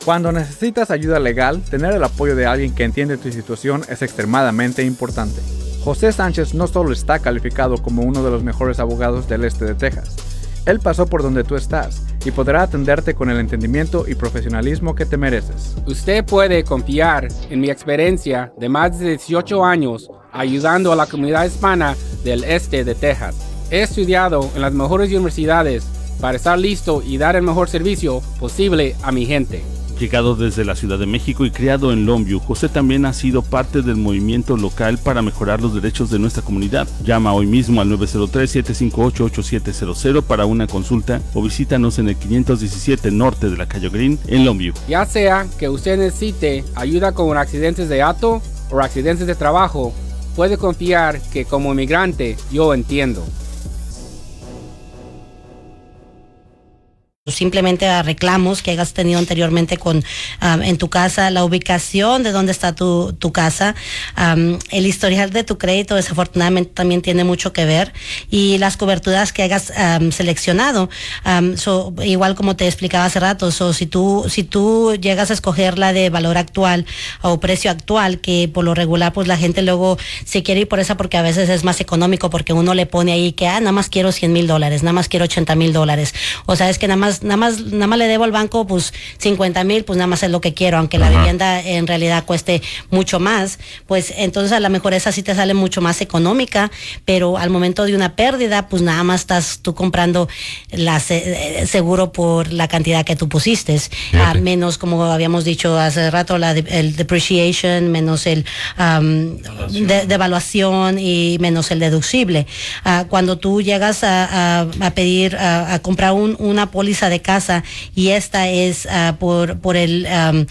Cuando necesitas ayuda legal, tener el apoyo de alguien que entiende tu situación es extremadamente importante. José Sánchez no solo está calificado como uno de los mejores abogados del este de Texas, él pasó por donde tú estás y podrá atenderte con el entendimiento y profesionalismo que te mereces. Usted puede confiar en mi experiencia de más de 18 años ayudando a la comunidad hispana del este de Texas. He estudiado en las mejores universidades para estar listo y dar el mejor servicio posible a mi gente. Llegado desde la Ciudad de México y criado en Longview, José también ha sido parte del movimiento local para mejorar los derechos de nuestra comunidad. Llama hoy mismo al 903-758-8700 para una consulta o visítanos en el 517 Norte de la Calle Green en Longview. Ya sea que usted necesite ayuda con accidentes de auto o accidentes de trabajo, puede confiar que como inmigrante yo entiendo. Simplemente a reclamos que hayas tenido anteriormente en tu casa, la ubicación de dónde está tu casa, el historial de tu crédito desafortunadamente también tiene mucho que ver, y las coberturas que hayas seleccionado. Igual como te explicaba hace rato, si tú llegas a escoger la de valor actual o precio actual, que por lo regular pues la gente luego se quiere ir por esa porque a veces es más económico, porque uno le pone ahí que nada más quiero $100,000, nada más quiero $80,000, o sea, es que nada más le debo al banco pues 50,000, pues nada más es lo que quiero, aunque la vivienda en realidad cueste mucho más, pues entonces a lo mejor esa sí te sale mucho más económica, pero al momento de una pérdida pues nada más estás tú comprando seguro por la cantidad que tú pusiste, menos, como habíamos dicho hace rato, el depreciation, menos el devaluación y menos el deducible. Cuando tú llegas a pedir a comprar una póliza de casa, y esta es por el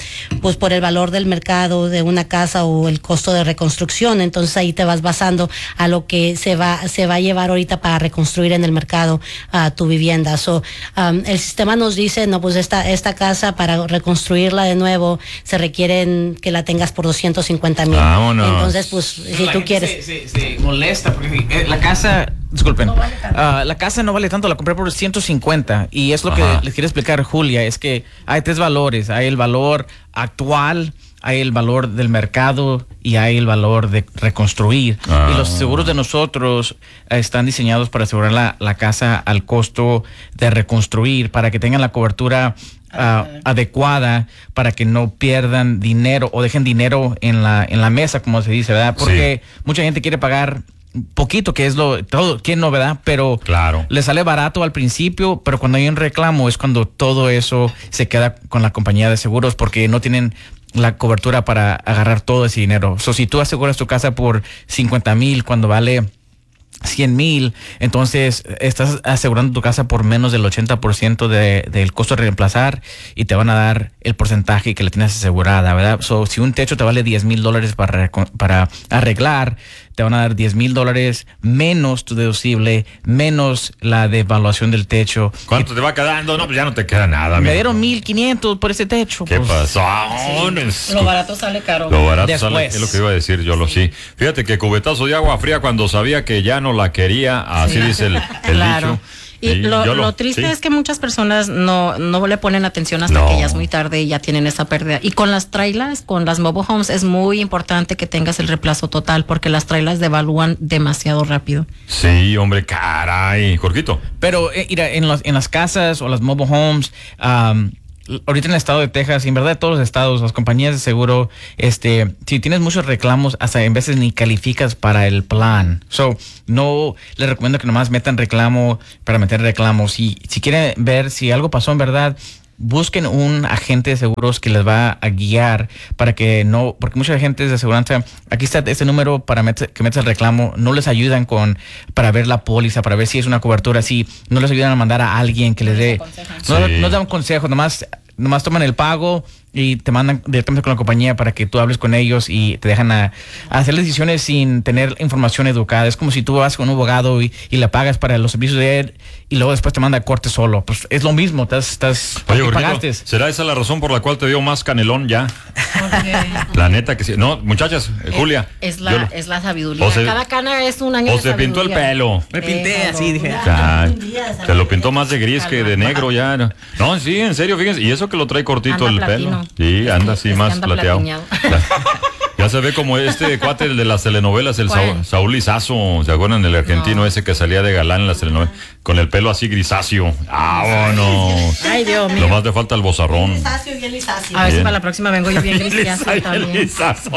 valor del mercado de una casa o el costo de reconstrucción, entonces ahí te vas basando a lo que se va a llevar ahorita para reconstruir en el mercado tu vivienda. El sistema nos dice, no, pues esta casa para reconstruirla de nuevo se requieren que la tengas por 250,000. Entonces pues si tú quieres, se molesta porque la casa, disculpen, no vale la casa no vale tanto, la compré por 150, y es lo que les quiero explicar, Julia, es que hay tres valores: hay el valor actual, hay el valor del mercado y hay el valor de reconstruir. Y los seguros de nosotros están diseñados para asegurar la casa al costo de reconstruir, para que tengan la cobertura adecuada, para que no pierdan dinero o dejen dinero en la mesa, como se dice, ¿verdad? Porque mucha gente quiere pagar poquito, que es todo, ¿quién no, verdad? Pero le sale barato al principio, pero cuando hay un reclamo es cuando todo eso se queda con la compañía de seguros, porque no tienen la cobertura para agarrar todo ese dinero. Si tú aseguras tu casa por 50,000 cuando vale 100,000, entonces estás asegurando tu casa por menos del 80% del costo de reemplazar, y te van a dar el porcentaje que le tienes asegurada, ¿verdad? Si un techo te vale $10,000 para arreglar, te van a dar $10,000 menos tu deducible, menos la devaluación del techo. ¿Cuánto te va quedando? No, pues ya no te queda nada. Me dieron $1,500 por ese techo. ¿Qué pasó? Lo barato sale caro. Lo barato sale, es lo que iba a decir yo, sí. Fíjate que cubetazo de agua fría cuando sabía que ya no la quería, así dice el dicho. Y lo triste es que muchas personas no le ponen atención hasta que ya es muy tarde y ya tienen esa pérdida. Y con las trailers, con las mobile homes, es muy importante que tengas el reemplazo total, porque las trailers devalúan demasiado rápido. Sí, hombre, caray, Jorgito. Pero mira, en las casas o las mobile homes, ahorita en el estado de Texas, y en verdad en todos los estados, las compañías de seguro, si tienes muchos reclamos, hasta en veces ni calificas para el plan. No les recomiendo que nomás metan reclamo para meter reclamos. Si quieren ver si algo pasó en verdad, busquen un agente de seguros que les va a guiar para que no, porque muchas agentes de aseguranza, aquí está este número para que metas el reclamo, no les ayudan para ver la póliza, para ver si es una cobertura, si no les ayudan a mandar a alguien que les dé, no dan un consejo, nomás toman el pago y te mandan directamente con la compañía para que tú hables con ellos y te dejan a hacer decisiones sin tener información educada. Es como si tú vas con un abogado y le pagas para los servicios de él y luego después te manda a corte solo. Pues es lo mismo, Oye, pagaste. ¿Será esa la razón por la cual te dio más canelón ya? La neta que sí. No, muchachas, Julia. Es la sabiduría. Cada cana es un año de sabiduría. O se pintó el pelo. Me pinté así, dije. Te lo pintó más de gris que de negro ya. No, sí, en serio, fíjense. Y eso que lo trae cortito el pelo. Sí, anda así Es que más anda plateado. plateado. Ya se ve como este cuate de las telenovelas, el Saúl Lizazo, ¿se acuerdan? El argentino ese que salía de galán en las telenovelas, con el pelo así grisáceo. ¡Vámonos! Ay, Dios mío. Nomás le falta el bozarrón. Bien lisáceo. A ver si Bien. para la próxima vengo yo bien grisáceo también.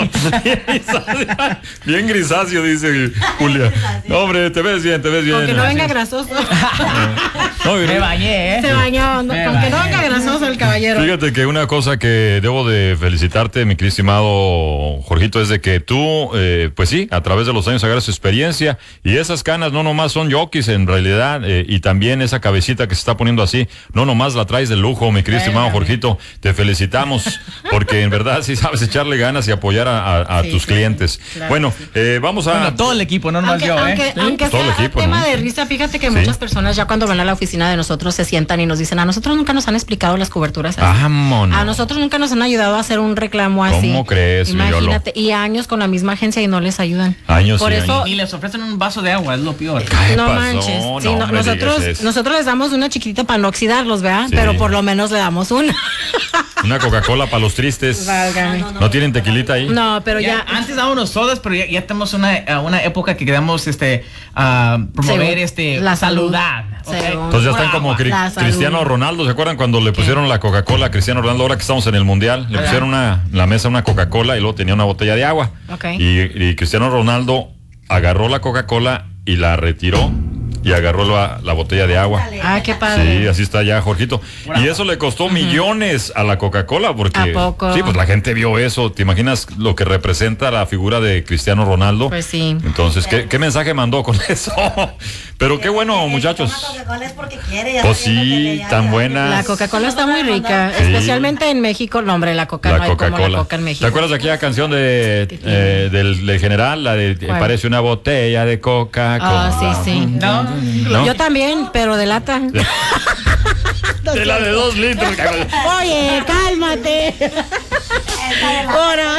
Bien grisáceo, dice Julia. No, hombre, te ves bien. Aunque no venga grasoso. No, Me bañé, Se bañó. Aunque no venga grasoso el caballero. fíjate que una cosa que debo de felicitarte, mi querido estimado Jorgito, es de que tú, pues sí, a través de los años agarras experiencia y esas canas no nomás son yokis en realidad, y también esa cabecita que se está poniendo así, no nomás la traes de lujo, mi querido estimado Jorgito. Te felicitamos porque en verdad sí sabes echarle ganas y apoyar a Sí, tus sí, clientes. claro, Bueno, vamos a... Bueno, todo el equipo, no nomás Aunque Todo el sea equipo, tema ¿no? de risa, fíjate que Sí. muchas personas ya cuando van a la oficina de nosotros se sientan y nos dicen, a nosotros nunca nos han explicado las coberturas así. Vámonos. A nosotros nunca nos han ayudado a hacer un reclamo así. ¿Cómo crees, Imagínate, y años con la misma agencia y no les ayudan. Años Por y eso, años. Y les ofrecen un vaso de agua, es lo peor. ¿Qué no pasó? manches. No, Sí, me digas eso. nosotros les damos una chiquitita para no oxidarlos, ¿verdad? Sí. Pero por lo menos le damos una. Una Coca-Cola para los tristes. Válgame. ¿No tienen tequilita ahí? No, pero ya. Antes dábamos sodas, pero ya tenemos una época que queremos promover Según la la salud. saludad. ¿ok? Según. Entonces ya están Pura como agua. La salud. Cristiano Ronaldo. ¿Se acuerdan cuando le pusieron la Coca-Cola a Cristiano Ronaldo? Ahora que estamos en el Mundial, le pusieron la mesa una Coca-Cola y luego tenía una botella de agua. Ok. Y Cristiano Ronaldo agarró la Coca-Cola y la retiró y agarró la botella de agua. Ah, qué padre. Sí, así está ya, Jorgito. Y eso le costó millones a la Coca-Cola porque... ¿A poco? Sí, pues la gente vio eso. ¿Te imaginas lo que representa la figura de Cristiano Ronaldo? Pues sí. Entonces, ¿qué mensaje mandó con eso? Pero qué bueno, muchachos. Pues sí, tan buenas. La Coca-Cola está muy rica, Sí. especialmente en México. No, hombre, la Coca no La hay como la Coca-Cola. Coca en México. ¿Te acuerdas de aquella canción del general? La de ¿Cuál? parece una botella de Coca-Cola. Ah, sí, sí. ¿No? Yo también, pero de lata. De la de 2 litros. Oye, cálmate. Ahora.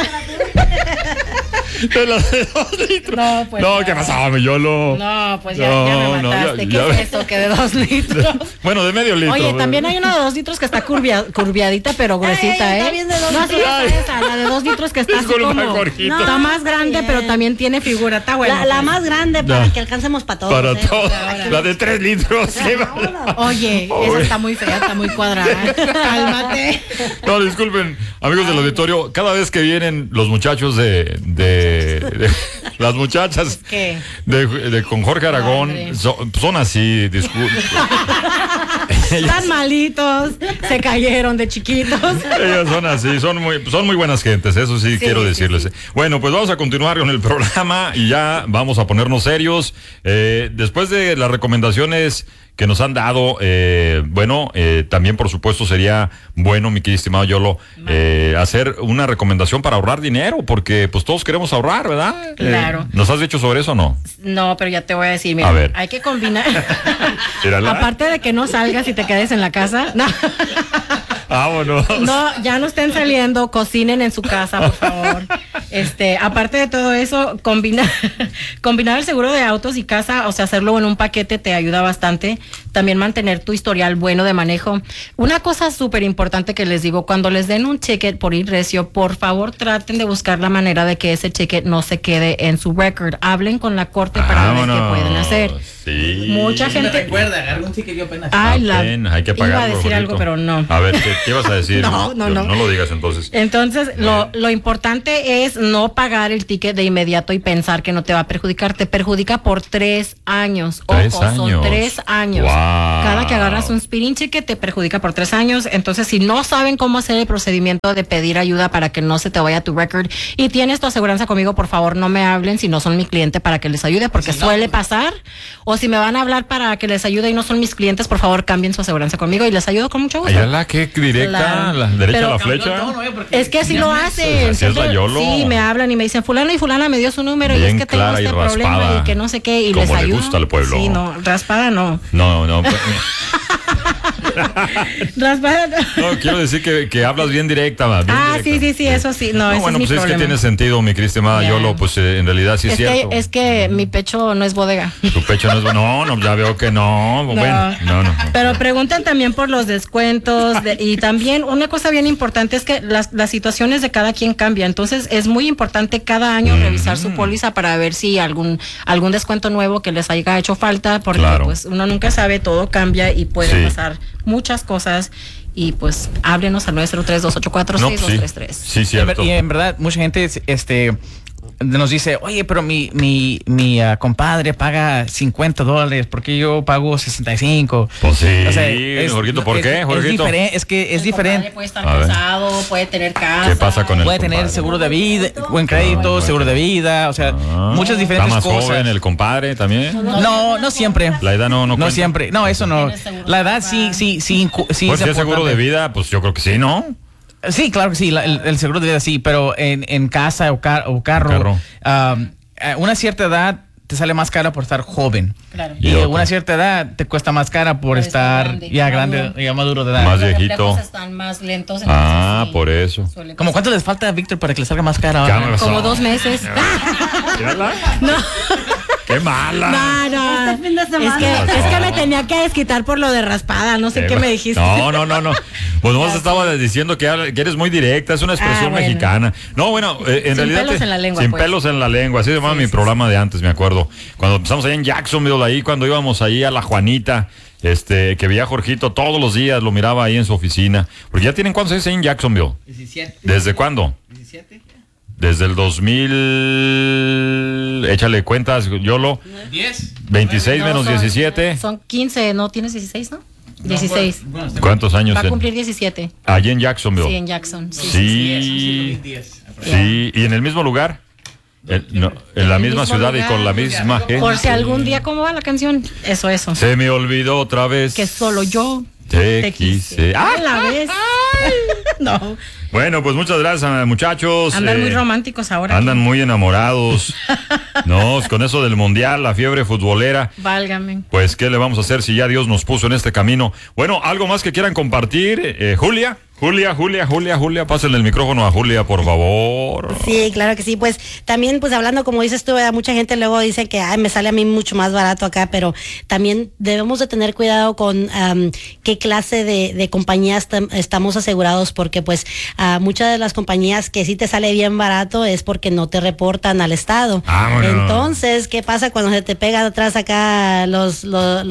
De la de 2 litros. No, pues. No, ¿qué pasaba, mi Yolo? No, pues ya me mataste. ¿Qué es eso que de 2 litros? Bueno, de medio litro. Oye, también hay una de 2 litros que está curviadita, pero gruesita, está ¿eh? bien de 2 No, sí, esa, la de 2 litros que está así Disculpa, como... Jorgito. Está más grande, pero también tiene figura. Está buena. La pues. más grande para Ya. que alcancemos para todos. Para ¿eh? todos. Ahora. La de 3 litros. Sí, Oye, esa está muy fea, está muy cuadrada. Cálmate. No, disculpen, amigos del auditorio, cada vez que vienen los muchachos las muchachas ¿Qué? con Jorge Aragón, Madre. son así, disculpen. Están malitos, se cayeron de chiquitos. Ellas son así, son muy buenas gentes, eso sí, quiero decirles. Bueno, pues vamos a continuar con el programa y ya vamos a ponernos serios. Después de las recomendaciones que nos han dado, también por supuesto sería bueno, mi querido estimado Yolo, hacer una recomendación para ahorrar dinero, porque pues todos queremos ahorrar, ¿verdad? Claro. ¿Nos has dicho sobre eso o no? No, pero ya te voy a decir, mira, A ver. hay que combinar. Mírala. Aparte de que no salgas y te quedes en la casa, no. Vámonos. No, ya no estén saliendo, cocinen en su casa, por favor. Aparte de todo eso, combinar el seguro de autos y casa, o sea, hacerlo en un paquete te ayuda bastante. También mantener tu historial bueno de manejo. Una cosa súper importante que les digo, cuando les den un ticket por ir recio, por favor traten de buscar la manera de que ese ticket no se quede en su record. Hablen con la corte para ver qué pueden hacer. Sí. Mucha gente... Recuerda, agarra un ticket yo apenas. Ay, Hay que pagarlo, iba a decir Jorgito. algo, pero no. A ver, ¿qué ibas a decir? No. No lo digas entonces. Entonces, lo importante es no pagar el ticket de inmediato y pensar que no te va a perjudicar. Te perjudica por 3 años. Ojo, son 3 años. Wow. Cada que agarras un speeding ticket te perjudica por 3 años. Entonces, si no saben cómo hacer el procedimiento de pedir ayuda para que no se te vaya tu record y tienes tu aseguranza conmigo, por favor, no me hablen si no son mi cliente para que les ayude, porque suele pasar. O si me van a hablar para que les ayude y no son mis clientes, por favor, cambien su aseguranza conmigo y les ayudo con mucho gusto. Allá que directa, Claro. la derecha Pero- a la flecha. Es que así lo hacen. Así es la Yolo. Sí, me hablan y me dicen, fulano y fulana me dio su número y Bien es que tengo clara y este problema raspada, y que no sé qué y como les le ayudo. gusta al pueblo. Sí, no, raspada no. No. Pues, Raspar. No, quiero decir que hablas bien directa, Sí, eso sí. No, ese bueno, es mi pues problema. es que tiene sentido, mi Cristi, amada Yolo, pues en realidad sí es cierto. Es que mi pecho no es bodega. Tu pecho no es no, ya veo que no. Bueno, no. Pero preguntan también por los descuentos y también una cosa bien importante es que las situaciones de cada quien cambian. Entonces es muy importante cada año revisar su póliza para ver si algún descuento nuevo que les haya hecho falta, porque pues uno nunca sabe, todo cambia y puede pasar muchas cosas. Y pues háblenos al 903-284-6233. Sí, cierto. Y en verdad mucha gente nos dice, oye, pero mi compadre paga $50, porque yo pago 65. Pues sí, o sea, Jorgito, ¿por qué, Jorgito? Es que es diferente. Puede estar casado, puede tener casa. ¿Qué pasa con él? Puede tener seguro de vida, buen crédito, seguro de vida, o sea, muchas diferentes cosas. ¿Está más joven el compadre también? No siempre. La edad no cuenta. Siempre. No, eso no. La edad sí. Pues si es seguro de vida, pues yo creo que sí, ¿no? Sí, claro que sí, el seguro de vida sí, pero en casa o carro. Una cierta edad te sale más cara por estar joven. Claro. Y una cierta edad te cuesta más cara por estar grande, ya maduro de edad. Más viejito. Están más lentos. Por eso. ¿Cómo cuánto les falta a Víctor para que le salga más cara ahora? Como 2 meses. No. ¡Qué mala! No. Este fin de semana. Es que me tenía que desquitar por lo de raspada. No sé qué me dijiste. No. Pues vos estaba diciendo que eres muy directa. Es una expresión mexicana. No, bueno, en realidad. Sin pelos en la lengua. Sin pelos en la lengua. Así se llamaba mi programa de antes, me acuerdo. Cuando empezamos allá en Jacksonville, ahí cuando íbamos ahí a la Juanita. Que veía a Jorgito todos los días, lo miraba ahí en su oficina. Porque ya tienen ¿cuántos años ahí en Jacksonville? 17. ¿Desde cuándo? 17. Desde el 2000, échale cuentas, Yolo. 10. 26 menos 17. Son 15, ¿no? ¿Tienes 16, no? 16. ¿Cuántos años? Va a cumplir 17. Allí en Jacksonville. Sí, en Jackson. Sí. ¿Y en el mismo lugar? En la misma ciudad lugar, y con la misma gente. Por si algún día, ¿cómo va la canción? Eso. Se me olvidó otra vez. Que solo yo te quise. ¡Ah! La vez. No. Bueno, pues muchas gracias, muchachos. Andan muy románticos ahora. Andan muy enamorados. No, con eso del mundial, la fiebre futbolera. Válgame. Pues, ¿qué le vamos a hacer si ya Dios nos puso en este camino? Bueno, ¿algo más que quieran compartir? Julia, pásenle el micrófono a Julia, por favor. Sí, claro que sí, pues también pues hablando como dices tú, mucha gente luego dice que me sale a mí mucho más barato acá, pero también debemos de tener cuidado con qué clase de compañías estamos asegurados, porque pues muchas de las compañías que sí te sale bien barato es porque no te reportan al Estado. Bueno. Entonces, ¿qué pasa cuando se te pegan atrás acá los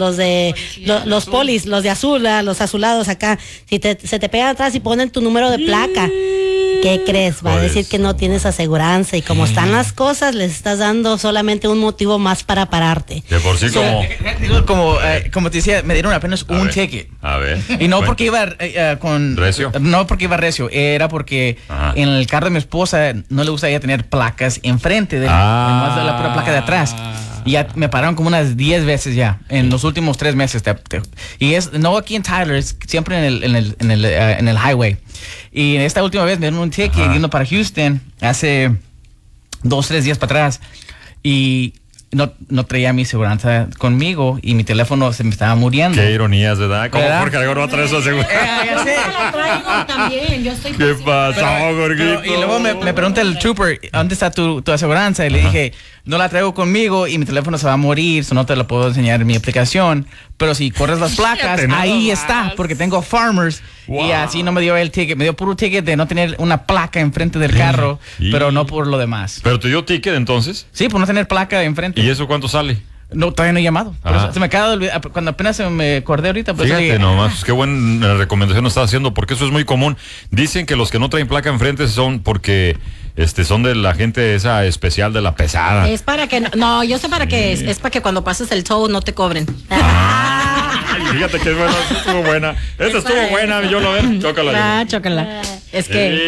polis, los de azul, los azulados acá? Si se te pegan atrás y ponen tu número de placa, ¿qué crees? Va a decir que no tienes aseguranza, y como están las cosas, les estás dando solamente un motivo más para pararte. De por sí como te decía, me dieron apenas un cheque. A ver. Y no porque iba con recio. No porque iba recio, era porque en el carro de mi esposa no le gusta ella tener placas enfrente de más de la pura placa de atrás. Y ya me pararon como unas 10 veces ya en los últimos 3 meses. Y no aquí en Tyler, es siempre en el highway. Y esta última vez me dieron un ticket yendo para Houston hace 2-3 días para atrás. Y no traía mi seguranza conmigo y mi teléfono se me estaba muriendo. Qué ironías, ¿verdad? ¿Cómo Jorge Algor va a traer su aseguranza? Yo la traigo también, yo estoy. ¿Qué pasó, Jorgito? Y luego me pregunta el trooper, ¿dónde está tu aseguranza? Y le dije, no la traigo conmigo y mi teléfono se va a morir, so no te lo puedo enseñar en mi aplicación. Pero si corres las placas, ahí está, porque tengo Farmers. Wow. Y así no me dio el ticket, me dio puro ticket de no tener una placa enfrente del carro, pero no por lo demás. ¿Pero te dio ticket entonces? Sí, por no tener placa enfrente. ¿Y eso cuánto sale? No, todavía no he llamado. Se me acaba de olvidar. Cuando apenas se me acordé ahorita. Pues fíjate nomás, qué buena recomendación nos está haciendo, porque eso es muy común. Dicen que los que no traen placa enfrente son porque son de la gente esa especial de la pesada. Es para que no, yo sé para qué es. Es para que cuando pases el tow no te cobren. Fíjate que es buena, estuvo buena. Esta estuvo buena, yo lo veo. Chócala. Chócala. Es que